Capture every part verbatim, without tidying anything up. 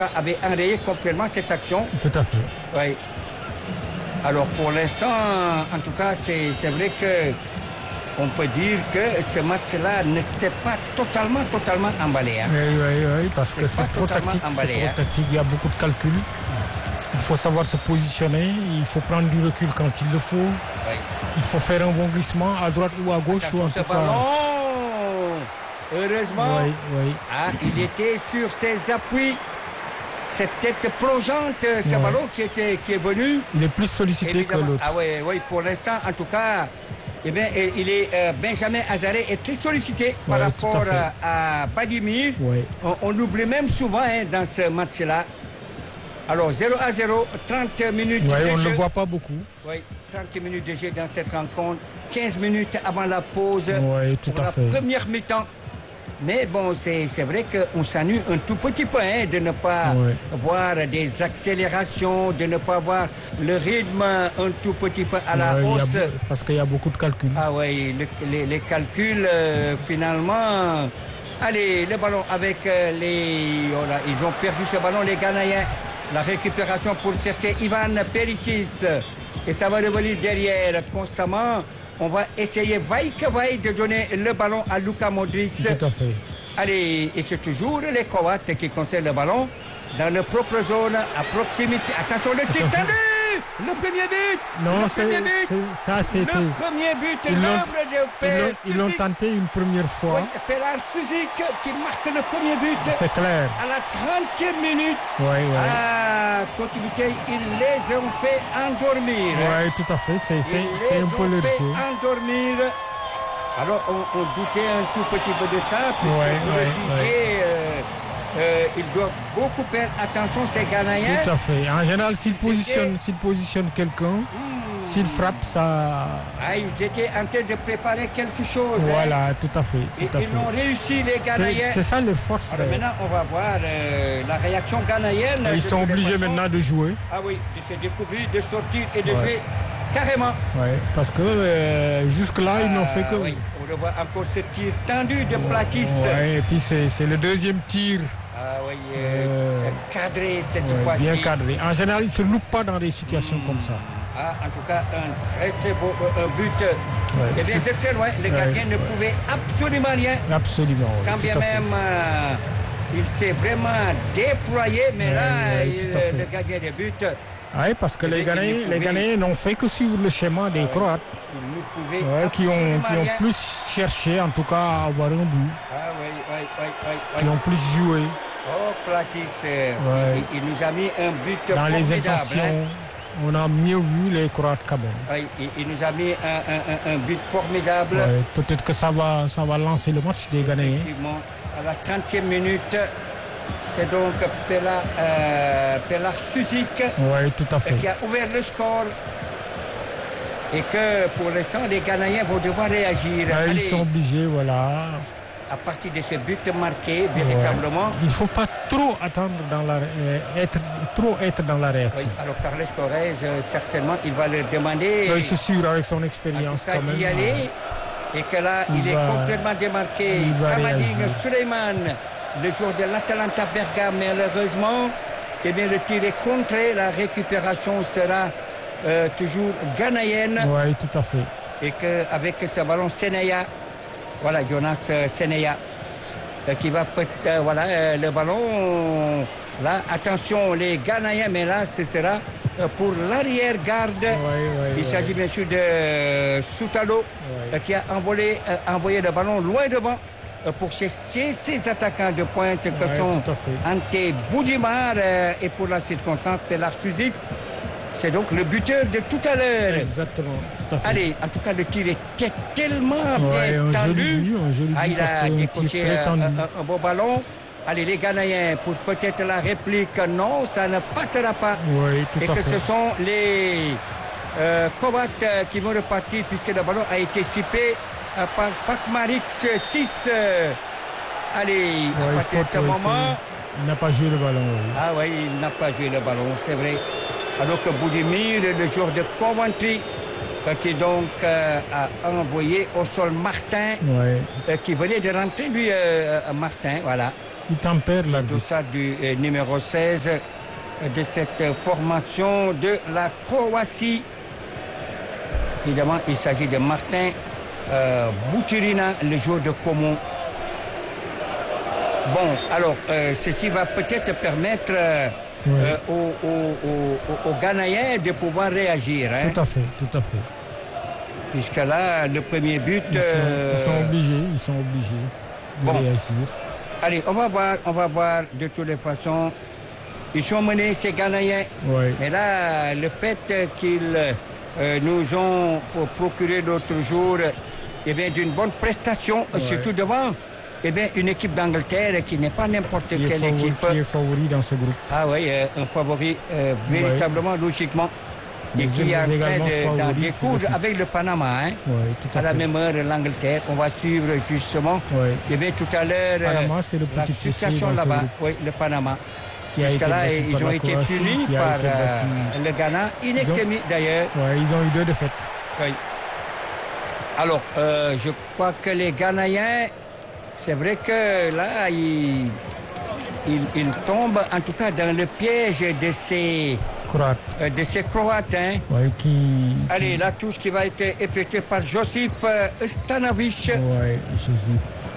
avait enrayé complètement cette action. Tout à fait. Oui. Alors pour l'instant, en tout cas, c'est, c'est vrai que on peut dire que ce match-là ne s'est pas totalement, totalement emballé. Hein. Oui, oui, oui, parce C'est que pas c'est trop totalement tactique, emballé, c'est hein. trop tactique, il y a beaucoup de calculs. Il faut savoir se positionner, il faut prendre du recul quand il le faut. Oui. Il faut faire un bon glissement à droite ou à gauche. Attention, ou en ce tout cas... ballon, heureusement, Oui, oui. ah, il était sur ses appuis. Cette tête plongeante, ce Ouais. ballon qui, était, qui est venu. Il est plus sollicité Évidemment. que l'autre. Ah oui, oui, pour l'instant, en tout cas, eh bien, il est euh, Benjamin Hazaré est très sollicité par Ouais, tout à rapport fait. à, à Badimir. Ouais. On, on l'oublie même souvent hein, dans ce match-là. Alors zéro à zéro, trente minutes Ouais, de on ne jeu. le voit pas beaucoup. Oui, trente minutes de jeu dans cette rencontre. quinze minutes avant la pause Ouais, tout pour à la fait. première mi-temps. Mais bon, c'est, c'est vrai qu'on s'ennuie un tout petit peu hein, de ne pas Ouais. voir des accélérations, de ne pas voir le rythme un tout petit peu à la Ouais, il y a hausse. be- parce qu'il y a beaucoup de calculs. Ah oui, le- les, les calculs, euh, finalement. Allez, le ballon avec euh, les... Oh là, ils ont perdu ce ballon, les Ghanéens. La récupération pour chercher Ivan Perisic. Et ça va revenir derrière constamment. On va essayer, vaille que vaille, de donner le ballon à Luka Modric. Tout à fait. Allez, et c'est toujours les Croates qui conservent le ballon dans leur propre zone, à proximité. Attention, le tir Attention. tendu. Le premier but. Non, le c'est, premier but. c'est- ça c'était... Le premier but, Ils l'ont- l'œuvre de Ils l'ont, ils l'ont Suzik. tenté une première fois. Oui, Pelar Suzik qui marque le premier but C'est clair. à la trentième minute. Oui, oui. À continuité, ils les ont fait endormir. Oui, tout à fait. C'est, c'est, Ils c'est les un peu ont leur fait jeu. endormir. Alors, on, on doutait un tout petit peu de ça, puisque Ouais, vous ouais, le disiez, euh, euh, ils doivent beaucoup faire attention, ces Ghanéens. Tout à fait. En général, s'il C'était- positionne, s'il positionne quelqu'un, s'il frappe, ça... Ah, ils étaient en train de préparer quelque chose. hein. Voilà, tout à fait. Et Tout à ils l'ont fait. réussi, les C'est, Ghanéens. c'est ça leur force. Alors euh. maintenant, on va voir euh, la réaction ghanéenne. Ils de sont toutes les obligés façons. maintenant de jouer. Ah oui, de se découvrir, de sortir et de Ouais. jouer carrément. Ouais, parce que euh, jusque-là, ils n'ont fait que... Ah oui, on revoit encore ce tir tendu de Placis. Ouais, et puis c'est, c'est le deuxième tir, Ah oui, euh, Euh, cadré cette ouais, fois-ci. bien cadré. En général, ils ne se loupent pas dans des situations comme ça. Ah, en tout cas, un très très beau euh, un but. Et bien, c'est- de très loin, le Ouais, gardien ne ouais. pouvait absolument rien. Absolument. oui, Quand tout bien à fait. même euh, il s'est vraiment déployé, mais Ouais, là, ouais, il- tout à fait. le gardien de but, Oui, parce que Eh les bien, il Ghanéens, ne les pouvait- Ghanéens n'ont fait que suivre le schéma des Croates, il ne pouvait ouais, qui, ont, absolument qui ont rien. plus cherché, en tout cas, à avoir un but, Ah oui, oui, oui, oui, qui oui. ont plus joué Oh, Platis, euh, Ouais. il, il nous a mis un but dans les formidable. intentions. hein. On a mieux vu les Croates quand même. Oui, il, il nous a mis un, un- un- un but formidable. Ouais, peut-être que ça va, ça va lancer le match des Ghanéens. Effectivement, à la trentième minute, c'est donc Pela, euh, Pelar Suzik Oui, tout à fait. qui a ouvert le score. Et que pour l'instant, les Ghanéens vont devoir réagir. Ouais, ils Allez, sont obligés, voilà. à partir de ce but marqué, véritablement. Ouais. Il ne faut pas trop attendre dans la, euh, être, trop être dans la Oui, réaction. alors Carles Torres, euh, certainement, il va leur demander Oui, c'est sûr, avec son en expérience tout cas quand même. d'y aller. Et que là, Il il, va- est complètement démarqué. il va Kamadine réagir. Suleiman, le joueur de l'Atalanta Bergame, malheureusement, eh bien, le tir est contré. La récupération sera euh, toujours ghanéenne. Oui, tout à fait. Et qu'avec ce ballon, Seneya, voilà, Jonas euh, Seneya, euh, qui va peut euh, voilà, euh, le ballon. Là, attention, les Ghanéens, mais là, ce sera euh, pour l'arrière-garde. Ouais, ouais, Il ouais. s'agit bien sûr de euh, Soutalo, Ouais. euh, qui a envolé, euh, envoyé le ballon loin devant euh, pour chercher ses attaquants de pointe que Ouais, sont tout à fait. Ante Boudimar euh, et pour la circonstance, Pelar Suzik. C'est donc le buteur de tout à l'heure. Exactement, tout à fait. Allez, en tout cas, le tir était tellement Ouais, bien un joli tendu. but, un joli Ah, but il parce a que un tir décoché très un, tendu. un- un beau ballon. Allez, les Ghanéens, pour peut-être la réplique, non, ça ne passera pas. Oui, tout Et à que fait. ce sont les euh, Kovacs euh, qui vont repartir puisque le ballon a été sifflé euh, par Pakmarix six. euh, allez, à Ouais, partir de faute, ce ouais, moment. c'est- il n'a pas joué le ballon. oui. Ah oui, il n'a pas joué le ballon, c'est vrai. Alors que Boudimir, le joueur de Coventry, euh, qui donc euh, a envoyé au sol Martin, Ouais. euh, qui venait de rentrer, lui, euh, euh, Martin, voilà. Il tempère la Tout ça du euh, numéro seize de cette formation de la Croatie. Évidemment, il s'agit de Martin euh, Buturina, le joueur de Como. Bon, alors, euh, ceci va peut-être permettre euh, oui. euh, aux, aux, aux, aux Ghanéens de pouvoir réagir. Hein, tout à fait, tout à fait. Puisque là, le premier but... Ils sont, euh, ils sont obligés, ils sont obligés de bon. réagir. Allez, on va voir, on va voir de toutes les façons. Ils sont menés, ces Ghanéens. Oui. Mais là, le fait qu'ils euh, nous ont procuré l'autre jour eh bien, d'une bonne prestation, ouais. surtout devant eh bien, une équipe d'Angleterre qui n'est pas n'importe qui quelle favori, équipe. Qui est favori dans ce groupe. Ah oui, euh, un favori euh, véritablement, ouais. logiquement. Et mais qui est en train de, d'en découdre avec le Panama. Hein. Oui, tout à, à la fait. même heure, l'Angleterre. On va suivre justement. Oui. Et bien tout à l'heure, Panama, c'est le petit la situation là-bas. Oui, le Panama. Jusqu'à-là, ils ont été punis par euh, le Ghana, inextémis d'ailleurs. Oui, ils ont eu deux défaites. Oui. Alors, euh, je crois que les Ghanéens, c'est vrai que là, ils, ils, ils tombent en tout cas dans le piège de ces Croates. Euh, de ces Croates. Hein. Oui, qui, Allez, qui... la touche qui va être effectuée par Josip Stanovic. Oui, Josip.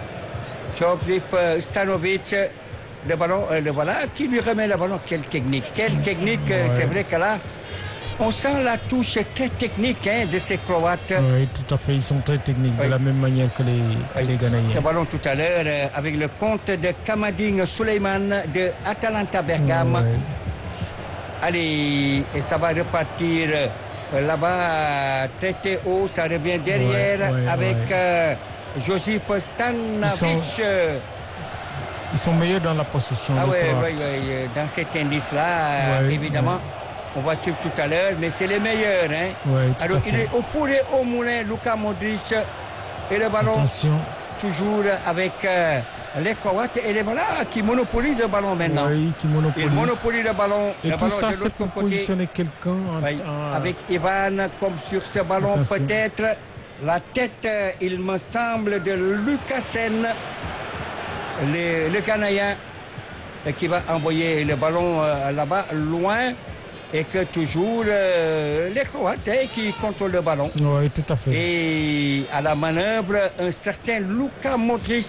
Josip Stanovic. Le ballon, euh, le voilà, qui lui remet le ballon. Quelle technique, quelle technique. Ouais. C'est vrai que là, on sent la touche très technique hein, de ces Croates. Oui, tout à fait. Ils sont très techniques, oui. de la même manière que les, que oui. les Ghanéens. Ce ballon tout à l'heure, euh, avec le compte de Kamadine Suleiman de Atalanta Bergame. Oui. Allez, et ça va repartir euh, là-bas, très haut, ça revient derrière ouais, ouais, avec ouais. Euh, Josip Stanovic. Ils sont, ils sont meilleurs dans la possession. Ah oui, oui, oui, dans cet indice-là, ouais, évidemment, ouais. on va suivre tout à l'heure, mais c'est les meilleurs. Hein. Ouais, alors, il est au four et au moulin, Luka Modric, et le ballon, attention. Toujours avec euh, les Croates, et les voilà qui monopolisent le ballon maintenant. Oui, qui monopolisent. Ils monopolisent le ballon. Et le tout ballon ça, de c'est pour côté. positionner quelqu'un. En, oui, en... avec Ivan, comme sur ce ballon, attention. Peut-être la tête, il me semble, de Lukasen, le, le Ghanéen, qui va envoyer le ballon euh, là-bas, loin. Et que toujours euh, les Croates hein, qui contrôlent le ballon. Oui, tout à fait. Et à la manœuvre, un certain Luka Modric.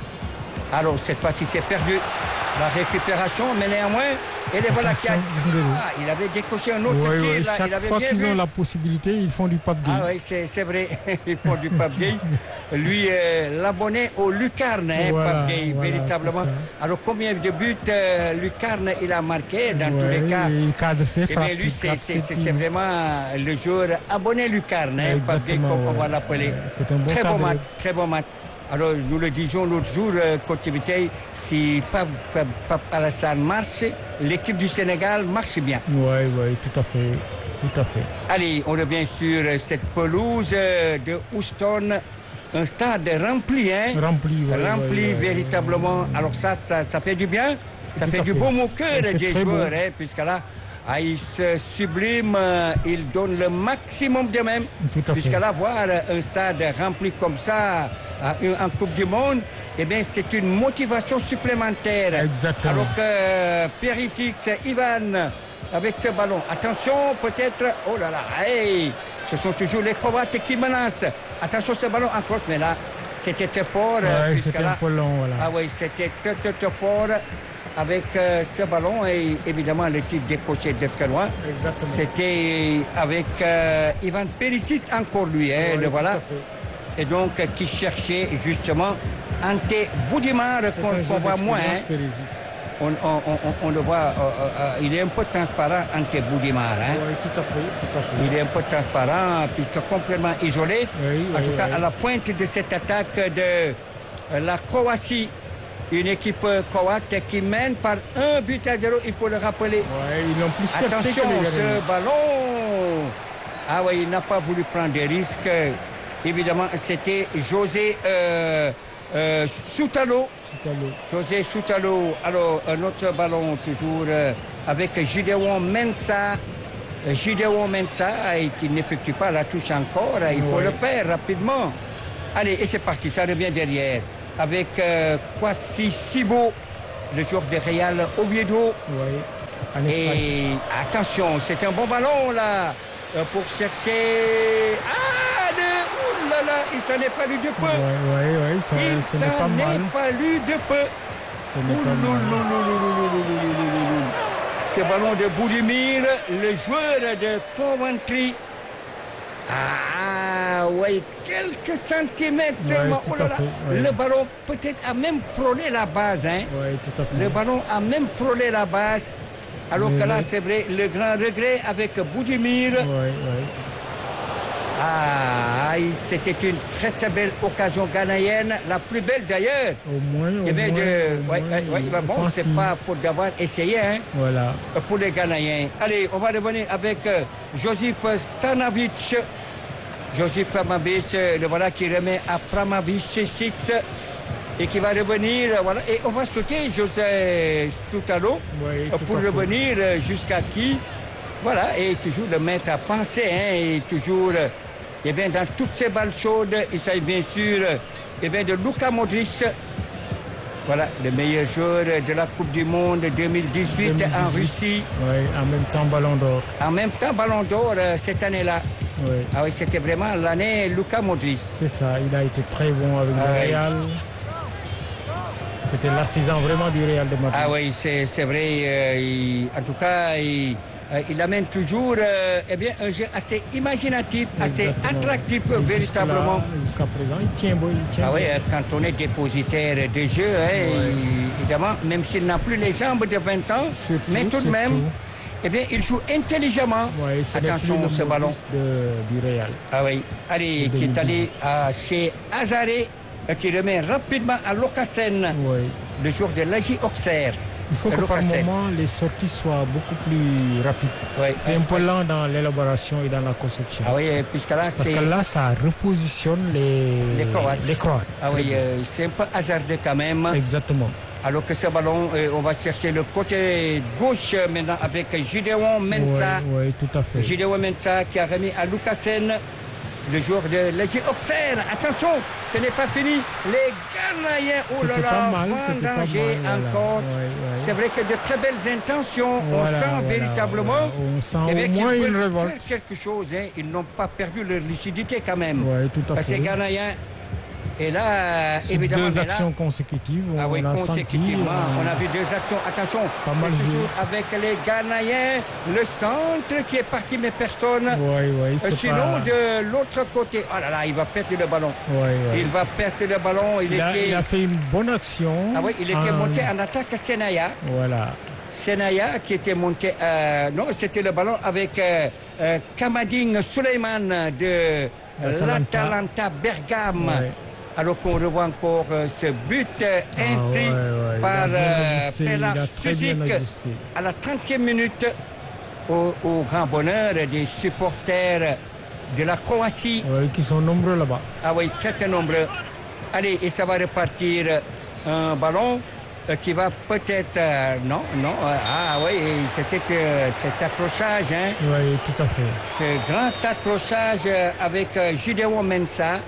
Alors, cette fois-ci, c'est perdu. La récupération, mais néanmoins, et les voilà qui a... ah, il avait décoché un autre oui, tir. Oui, là, chaque il avait fois bien qu'ils vu. ont la possibilité, ils font du pape gay. Ah oui, c'est, c'est vrai. Ils font du pape gay. Lui, euh, l'abonné au Lucarne, hein, voilà, pape gay, voilà, véritablement. Alors, combien de buts euh, Lucarne il a marqué dans ouais, tous les cas? Il cadre ses frappes. Eh bien, lui, c'est, c'est, c'est, c'est vraiment le joueur abonné Lucarne, hein, pape gay, comme ouais. on va l'appeler. C'est un bon très cadre. bon match, très bon match. Alors, nous le disions l'autre jour, euh, Côte Vitaille, si Pape, Pape, Pape Alassane marche, l'équipe du Sénégal marche bien. Oui, oui, tout à fait, tout à fait. Allez, on revient sur cette pelouse de Houston, un stade rempli, hein? Rempli, oui. Rempli, oui, oui, véritablement. Oui, oui. Alors ça, ça, ça fait du bien, ça tout fait du fait. Beau au cœur des joueurs, hein, puisque là, ah, ils se subliment, ils donnent le maximum d'eux-mêmes. Puisqu'à là, voir un stade rempli comme ça en Coupe du Monde, eh bien, c'est une motivation supplémentaire. Exactement. Alors que Perisic, Ivan, avec ce ballon, attention, peut-être, oh là là, hey, ce sont toujours les Croates qui menacent. Attention, ce ballon en crosse, mais là, c'était très fort. Ouais, c'était là, un peu long, voilà. Ah oui, c'était très, très, très fort. Avec euh, ce ballon et évidemment le tir décoché d'Escalois. Exactement. C'était avec euh, Ivan Perisic encore lui, hein, oui, le voilà. Et donc euh, qui cherchait justement Ante Boudimar qu'on, qu'on voit moins. Hein. On, on, on, on le voit, euh, euh, il est un peu transparent Ante Boudimar. Hein. Oui, tout à fait, tout à fait. Il est un peu transparent puisque complètement isolé. Oui, en oui, tout oui, cas oui. à la pointe de cette attaque de euh, la Croatie. Une équipe croate qui mène par un but à zéro, il faut le rappeler. Ouais, ils l'ont plus cherché. Attention, que les ce ballon. Ah oui, il n'a pas voulu prendre des risques. Évidemment, c'était José euh, euh, Soutalo. Soutalo. José Soutalo. Alors, un autre ballon toujours euh, avec Gideon Mensah. Gideon Mensah et qui n'effectue pas la touche encore. Il faut ouais. le faire rapidement. Allez, et c'est parti, ça revient derrière. Avec euh, Kwasi Sibo. le joueur de Real Oviedo. Oui, en Espagne. Et attention, c'est un bon ballon là euh, pour chercher. Ah, de... Ouh là là, il s'en est fallu de peu. Oui, oui, oui, ça, il ce n'est pas s'en mal. est fallu de peu. Ce n'est pas mal. Ce ballon de Boudimir, le joueur de Coventry. Ah, oui, quelques centimètres seulement. Ouais, Oh là là, fait, ouais. le ballon peut-être a même frôlé la base. Hein. Oui, tout à fait. Le ballon a même frôlé la base. Alors Mais que là, oui. c'est vrai, le grand regret avec Boudimir. Oui, oui. Ah, c'était une très très belle occasion ghanéenne, la plus belle d'ailleurs. Au moins, au Eh bien, moins, de... au ouais, moins, ouais, ouais, bah bon, c'est offensif. pas faute d'avoir essayé hein, Voilà. pour les Ghanéens. Allez, on va revenir avec euh, Josip Stanovic. Josip Stanovic, euh, le voilà qui remet à Pramavic six et qui va revenir. euh, Voilà, et on va sauter José Soutalo Oui, euh, tout pour à fait. revenir euh, jusqu'à qui. Voilà, et toujours le mettre à penser, hein, et toujours. euh, Eh bien, dans toutes ces balles chaudes, il s'agit bien sûr eh bien, de Luka Modric. Voilà, le meilleur joueur de la Coupe du Monde deux mille dix-huit, en Russie. Oui, en même temps, ballon d'or. En même temps, Ballon d'Or euh, cette année-là. Oui. Ah oui, c'était vraiment l'année Luka Modric. C'est ça, il a été très bon avec Ah le oui. Real. C'était l'artisan vraiment du Real de Madrid. Ah oui, c'est c'est vrai. euh, il- en tout cas, il, euh, il amène toujours euh, eh bien, un jeu assez imaginatif, assez Exactement. attractif, Et jusque-là, véritablement. Jusqu'à présent, il tient bon. Il tient Ah oui, bon. euh, quand on est dépositaire de jeu, hein, Ouais. il- évidemment, même s'il n'a plus les jambes de vingt ans, Surtout, mais tout de même, surtout. eh bien, il joue intelligemment. Ouais, ce n'est plus Attention, le ce Modric ballon. de- du Real. Ah oui, allez, De qui est allé deux mille dix-huit. à chez Hazaré, euh, qui remet rapidement à Locasen, Oui. le joueur de l'A J Auxerre. Il faut Euh, que par Locasen. moment, les sorties soient beaucoup plus rapides. Ouais, C'est ouais, un peu ouais. lent dans l'élaboration et dans la conception. Ah oui, euh, puisque là, Parce c'est... que là, ça repositionne les, Les Croates. les Croates. Ah oui, euh, c'est un peu hasardeux quand même. Exactement. Alors que ce ballon, euh, on va chercher le côté gauche euh, maintenant avec Gideon Mensah. Oui, tout à fait. Gideon Mensah qui a remis à Lucasen, le joueur de l'A J Auxerre. Attention, ce n'est pas fini. Les Ghanéens, oh là C'était là, pas mal, c'était pas vendangés mal, voilà. encore. Ouais, ouais. C'est vrai que de très belles intentions, Voilà, on sent voilà, véritablement voilà. On sent eh bien, au qu'ils moins une veulent révolte. faire quelque chose. Hein. Ils n'ont pas perdu leur lucidité quand même. Oui, tout à Parce que fait. ces Ghanéens, et là, C'est évidemment, deux mais là, actions consécutives. ah oui, on a consécutivement, senti, on a vu deux actions. Attention, Pas mal c'est joué. toujours avec les Ghanéens, le centre qui est parti, mais personne. Oui, oui. Euh, c'est Sinon, pas... de l'autre côté, oh là là, il va perdre le ballon. Ouais, ouais. Il va perdre le ballon. Il, Il, a, était, il a fait une bonne action. ah oui, il était en- monté en attaque à Senaya. Voilà. Senaya qui était monté. euh, non, c'était le ballon avec euh, euh, Kamadine Suleiman de L'Atalanta. l'Atalanta Bergame. Ouais. Alors qu'on revoit encore euh, ce but euh, Ah, inscrit ouais, ouais. par Il a bien euh, ajusté, il Pelar a très bien Suzik ajusté. à la trentième minute au, au grand bonheur des supporters de la Croatie. Ouais, qui sont nombreux là-bas. Ah oui, très très nombreux. Allez, et ça va repartir un ballon euh, qui va peut-être... euh, non, non, euh, ah oui, c'était euh, cet accrochage, hein, Oui, tout à fait. ce grand accrochage euh, avec euh, Gideon Mensah,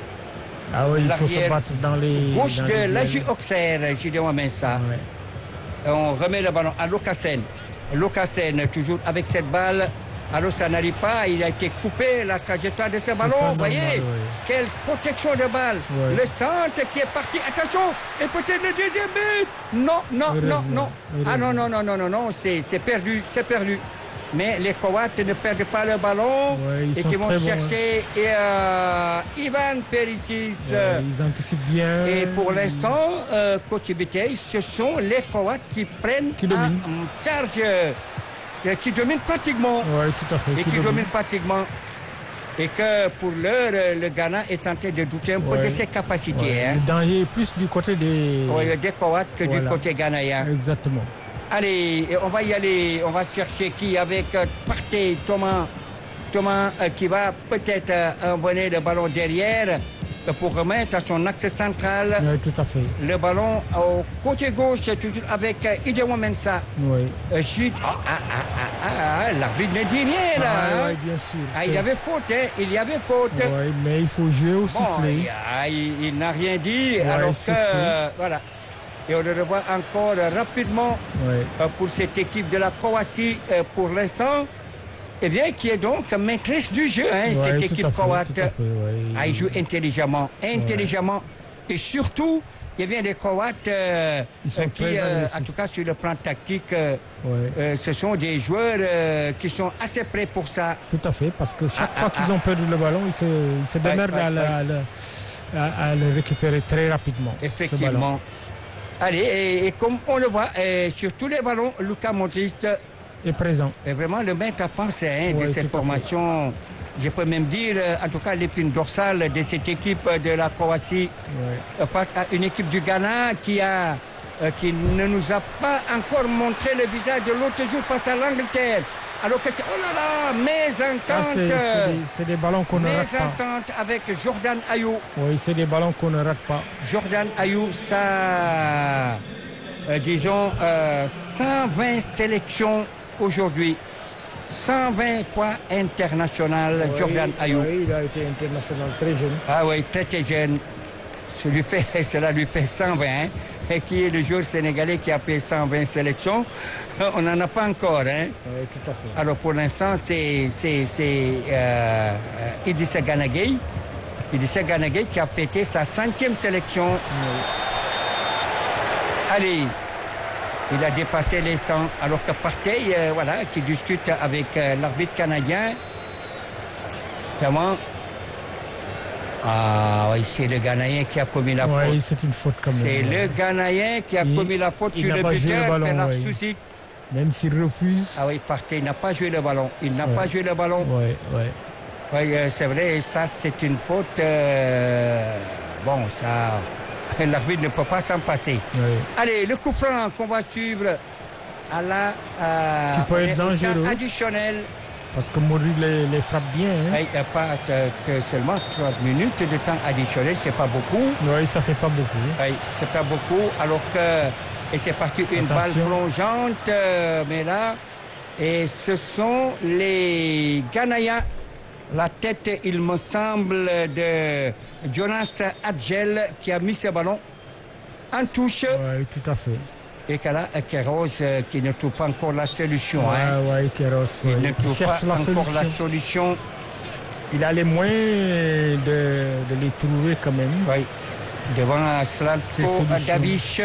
Ah oui, il faut se L'arrière battre dans les. gauche dans de les l'A J duels. Auxerre, Gideon Mensah. Ouais. On remet le ballon à Locasen. Locasen, toujours avec cette balle. Alors ça n'arrive pas, il a été coupé la trajectoire de ce C'est ballon. pas Vous voyez, normal, ouais. quelle protection de balle. Ouais. Le centre qui est parti. Attention, et peut-être le deuxième but. Non, non, non, Heureusement, non. Ah non, non, non, non, non, non, c'est c'est perdu, c'est perdu. Mais les Croates ne perdent pas le ballon Ouais, ils et sont qui vont très bons, chercher et, euh, Ivan Perisic. Ouais, ils anticipent bien. Et pour l'instant, euh, coach Bitey, ce sont les Croates qui prennent Qui dominent. en charge, euh, qui dominent pratiquement. Oui, tout à fait. Et qui qui domine. dominent pratiquement. Et que pour l'heure, euh, le Ghana est tenté de douter un peu Ouais. de ses capacités. Ouais, Hein. Le danger est plus du côté des. Ouais, des Croates que du Voilà. côté ghanéen. Exactement. Allez, et on va y aller. On va chercher qui avec euh, Partey, Thomas. Thomas euh, qui va peut-être euh, envoyer le ballon derrière euh, pour remettre à son axe central. Oui, tout à fait. Le ballon au côté gauche, toujours avec euh, Gideon Mensah. Oui. Euh, chute. Ah, ah, ah, ah, ah, l'arbitre ne dit rien là. Ah, hein. ouais, bien sûr. Ah, il y C'est- avait faute, hein. Il y avait faute. Ouais, mais il faut jouer au Bon, sifflet. il, ah, il- il n'a rien dit, Ouais, alors que, surtout. euh, voilà. Et on le revoit encore rapidement Ouais. euh, pour cette équipe de la Croatie euh, pour l'instant. Eh bien, qui est donc maîtresse du jeu, hein, Ouais, cette tout équipe à fait, croate. tout à fait, ouais. Ah, ils jouent intelligemment, intelligemment. Et surtout, eh bien, les Croates euh, Ils sont euh, qui, très euh, agressifs. en tout cas sur le plan tactique, euh, Ouais. euh, ce sont des joueurs euh, qui sont assez prêts pour ça. Tout à fait, parce que chaque Ah, fois ah, qu'ils ah. ont perdu le ballon, ils se, ils se Ouais, démerdent ouais, à, le- ouais. à le, à- à le récupérer très rapidement. ce ballon. Effectivement. Allez, et, et comme on le voit, euh, sur tous les ballons, Luka Modric Et présent. est vraiment le maître à penser hein, de Ouais, cette tout à fait. formation. Je peux même dire, euh, en tout cas, l'épine dorsale de cette équipe de la Croatie Ouais. euh, face à une équipe du Ghana qui, a, euh, qui ne nous a pas encore montré le visage de l'autre jour face à l'Angleterre. Alors que c'est, oh là là, Ça, mésentente, c'est- c'est des, c'est des ballons qu'on ne rate pas. mésentente avec Jordan Ayew. Oui, c'est des ballons qu'on ne rate pas. Jordan Ayew, ça, euh, disons, euh, cent vingt sélections aujourd'hui. cent vingt fois international, Jordan Ayew. Oui, il a été international très jeune. Ah oui, très très jeune. Ça lui fait, cela lui fait cent vingt. Hein, et qui est le joueur sénégalais qui a fait cent vingt sélections. On n'en a pas encore. Hein. Oui, tout à fait. Alors pour l'instant, c'est c'est- c'est, euh, euh, Idrissa Gana Gueye. Idrissa Gana Gueye qui a fêté sa centième sélection. Allez, il a dépassé les cent. Alors que Partey, euh, voilà, qui discute avec euh, l'arbitre canadien. Comment? Ah oui, c'est le Ghanéen qui a commis la Oui, faute. c'est une faute quand même. C'est le Ghanéen qui a Il- commis la faute il sur n'a le pas joué le buteur, ballon, Bernard oui. Souzik. Même s'il refuse. Ah oui, Partey n'a pas joué le ballon. Il n'a Ouais. pas joué le ballon. Oui, oui. Oui, euh, c'est vrai, ça c'est une faute. euh, bon, ça, l'arbitre ne peut pas s'en passer. oui. Allez, le coup franc qu'on va suivre à la euh, Qui peut on être est au temps dangereux. additionnel. Parce que Modric les, les frappe bien. Hein. Oui, euh, pas euh, que seulement trente minutes de temps additionnel, c'est pas beaucoup. Oui, ça fait pas beaucoup. Oui, c'est pas beaucoup, alors que et c'est parti une Attention. balle plongeante, euh, mais là, et ce sont les Ghanéens. La tête, il me semble, de Jonas Adjel qui a mis ce ballon en touche Oui, tout à fait. et que là, Kéros euh, qui ne trouve pas encore la solution. hein. Oui, oui, Kéros. Il ouais, ne qui trouve pas cherche la encore solution. la solution. Il a les moyens de, de les trouver quand même. Oui, devant C'est Slatko solution. Davic.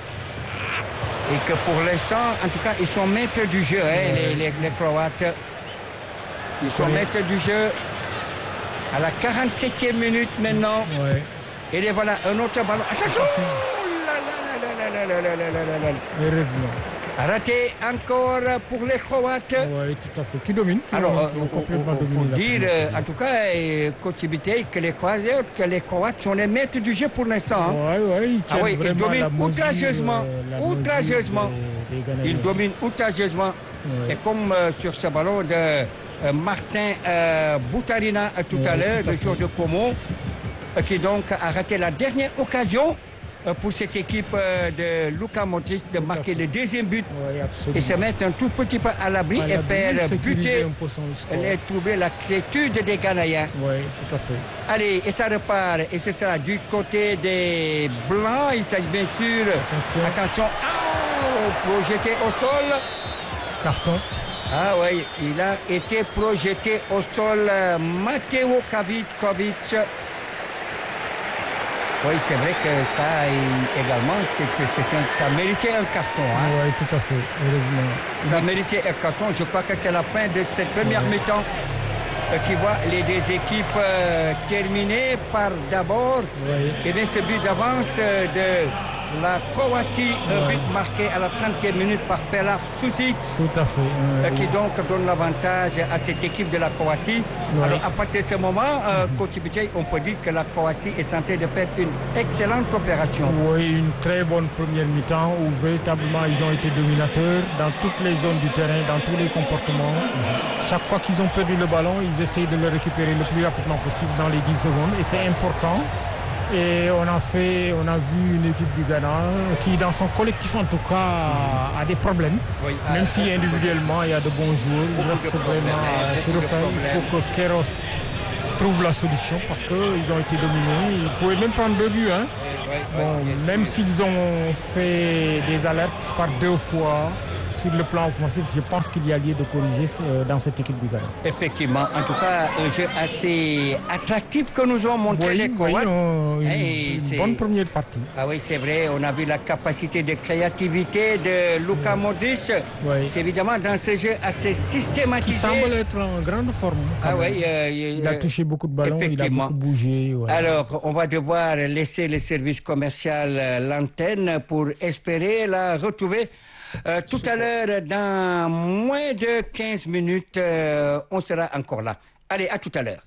Et que pour l'instant, en tout cas, ils sont maîtres du jeu, hein, Ouais. les, les, les Croates. Ils sont Ouais. maîtres du jeu. À la quarante-septième minute maintenant. Ouais. Et les voilà, un autre ballon. Attention! Attention. Oh là là là là là là là là là là là. Heureusement. Raté encore pour les Croates. Oui, tout à fait. Qui domine. Qui Alors, domine, qui euh, ont pour, complètement pour- dominé pour la dire, première euh, période. en tout cas, euh, Coach Bitey, que les Croates, que les Croates sont les maîtres du jeu pour l'instant. hein. Ouais, ouais, ils Ah tiennent oui, ils vraiment dominent la mesure, outrageusement, euh, la mesure outrageusement. des- des Ghanéens. Ils dominent outrageusement. Ouais. Et comme euh, sur ce ballon de euh, Martin euh, Boutarina euh, tout Ouais, à l'heure, tout à le fait. joueur de Como, euh, qui donc a raté la dernière occasion euh, pour cette équipe euh, de Luka Modric de marquer le deuxième but Oui, absolument. et se mettre un tout petit peu à l'abri À et l'abri, faire sécuriser buter, un peu son score. et trouver la quiétude des Ghanéens. Oui, tout à fait. Allez, et ça repart, et ce sera du côté des Blancs. Il s'agit bien sûr, Attention. attention, oh, projeté au sol. Carton. Ah oui, il a été projeté au sol, euh, Matteo Kavikovic. Oui, c'est vrai que ça il- également, c'est, c'est un, ça méritait un carton. Hein. Oui, tout à fait. Heureusement. Ça méritait un carton. Je crois que c'est la fin de cette première Ouais. mi-temps euh, qui voit les deux équipes euh, terminer par d'abord Oui. eh bien, ce but d'avance euh, de la Croatie, un Ouais. but marqué à la trentième minute par Pelar Susic. Tout à fait. Euh, Oui. qui donc donne l'avantage à cette équipe de la Croatie. Ouais. Alors à partir de ce moment, euh, Coach Bitey, on peut dire que la Croatie est en train de faire une excellente opération. Oui, une très bonne première mi-temps où véritablement ils ont été dominateurs dans toutes les zones du terrain, dans tous les comportements. Chaque fois qu'ils ont perdu le ballon, ils essayent de le récupérer le plus rapidement possible dans les dix secondes et c'est important. Et on a fait, on a vu une équipe du Ghana qui, dans son collectif en tout cas, a des problèmes. Oui, Même euh, si individuellement il y a de bons joueurs, il beaucoup reste de problèmes, vraiment hein, à se beaucoup de refaire. Il faut que Kéros trouvent la solution parce qu'ils ont été dominés. Ils pouvaient même prendre deux buts. Hein. Ouais, ouais, Bon, ouais, même s'ils ont fait des alertes par deux fois sur le plan offensif, je pense qu'il y a lieu de corriger euh, dans cette équipe du Ghana. Effectivement, en tout cas, un jeu assez attractif que nous ont montré Oui, les oui, Croates. euh, une, Hey, une c'est- bonne première partie. Ah oui, c'est vrai, on a vu la capacité de créativité de Luka Modric. Oui. C'est évidemment dans ce jeu assez Il systématisé. semble être en grande forme. quand Ah même. oui, euh, Il a euh, touché beaucoup de ballons, il a effectivement. beaucoup bougé. Voilà. Alors, on va devoir laisser le service commercial euh, l'antenne pour espérer la retrouver euh, tout à l'heure. Dans moins de quinze minutes, euh, on sera encore là. Allez, à tout à l'heure.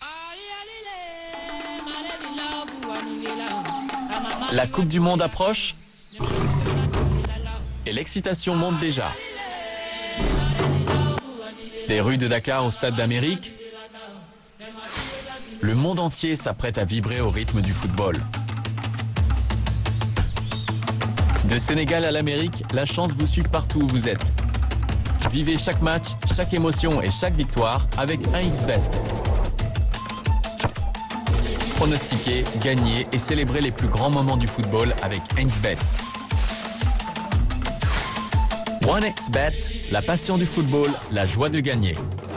La Coupe du Monde approche et l'excitation monte déjà. Des rues de Dakar au Stade d'Amérique, le monde entier s'apprête à vibrer au rythme du football. De Sénégal à l'Amérique, la chance vous suit partout où vous êtes. Vivez chaque match, chaque émotion et chaque victoire avec un X bet. Pronostiquer, gagner et célébrer les plus grands moments du football avec un X bet. one X bet, la passion du football, la joie de gagner.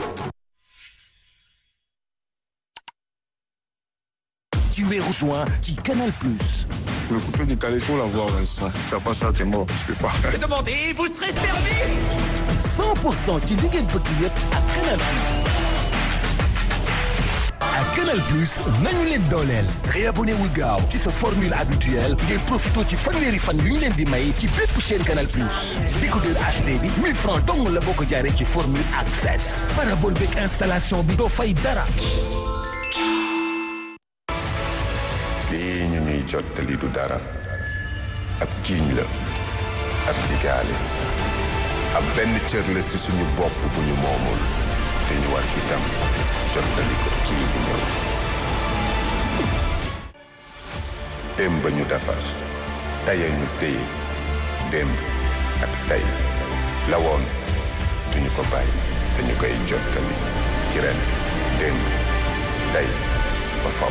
Tu es rejoint qui Canal plus. Le coupé du calais, faut l'avoir, Vincent. Si t'as pas ça, t'es mort. Tu peux pas. Demandez, vous serez servi. cent pour cent ci li ngeen bëgg yëpp ak Canal plus. ak Canal plus nañu leen dooleel. réabonné wul gaaw ci sa formule habituelle ngay profité ci fanweeri fan yu ñu leen di may ci bépp chaîne Canal plus. décodeur H D bi mille francs dong la boo ko jaaree ci formule access. parabole beeg installation bi doo fay dara. lii ñu ñuy jottali du dara ab jiiñ la ab digaale ab benn cër la ci suñu bopp bu ñu moomul te ñu war itam jottali ko kii di ñëw démb ñu defar taya ñu téye démb ak tey la woon duñu ko bàyyi te ñu koy jottali ci ren démb tey ba faw